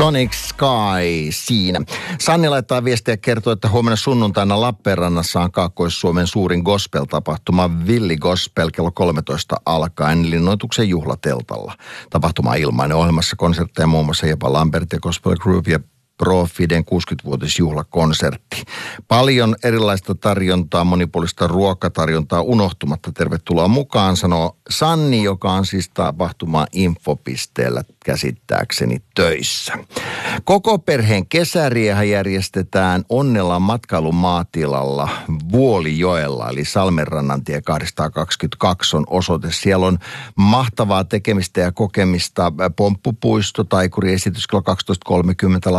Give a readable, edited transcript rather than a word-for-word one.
Sonic Sky siinä. Sanni laittaa viestiä ja kertoo, että huomenna sunnuntaina Lappeenrannassa on Kaakkois-Suomen suurin gospel-tapahtuma Villi Gospel kello 13 alkaen Linnoituksen juhlateltalla. Tapahtuma ilmainen, ohjelmassa konsertteja muun muassa Jepa Lambert ja Gospel Group ja Profiden 60-vuotisjuhlakonsertti. Paljon erilaista tarjontaa, monipuolista ruokatarjontaa unohtumatta. Tervetuloa mukaan, sanoo Sanni, joka on siis tapahtuma infopisteellä käsittääkseni töissä. Koko perheen kesäriähän järjestetään Onnelan matkailumaatilalla Vuolijoella, eli Salmenrannantie 222 on osoite. Siellä on mahtavaa tekemistä ja kokemista. Pomppupuisto, taikuriesitys kello 12.30,